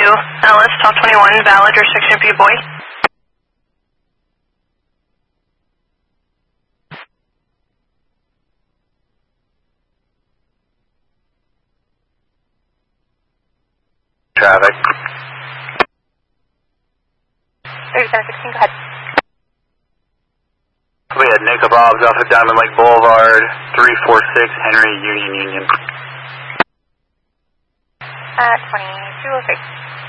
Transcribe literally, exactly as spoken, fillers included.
Alice, top twenty-one, valid restriction for you, boy. Traffic. thirty-seven sixteen, go ahead. We had Nick Bob's off of Diamond Lake Boulevard, three four six Henry Union Union. Uh, twenty-two oh three.